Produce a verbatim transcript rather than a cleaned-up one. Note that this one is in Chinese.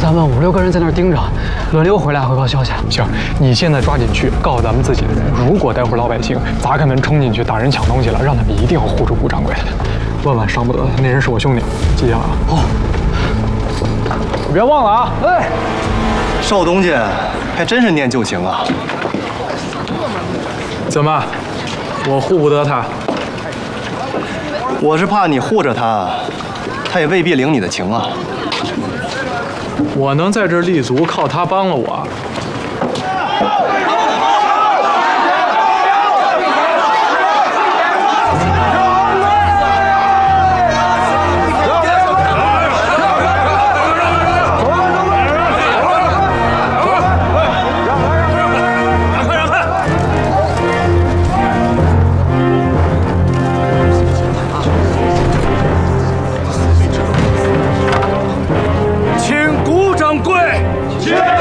咱们五六个人在那儿盯着，轮流回来汇报消息。 行，你现在抓紧去告诉咱们自己的人，如果待会儿老百姓砸开门冲进去打人抢东西了，让他们一定要护住顾掌柜的，万万伤不得。那人是我兄弟，记下了啊。哦，别忘了啊！哎， 少东家还真是念旧情啊。 怎么，我护不得他？ 我是怕你护着他，他也未必领你的情啊。 我能在这儿立足，靠他帮了我。 请顾掌柜。